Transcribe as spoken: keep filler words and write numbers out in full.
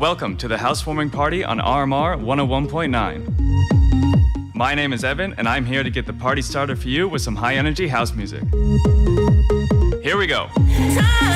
Welcome to the housewarming party on R M R one oh one point nine. My name is Evan, and I'm here to get the party started for you with some high-energy house music. Here we go.